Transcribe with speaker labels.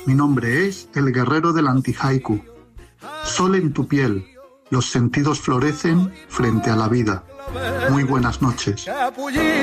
Speaker 1: Mi nombre es el guerrero del antihaiku. Sol en tu piel, los sentidos florecen frente a la vida. Muy buenas noches.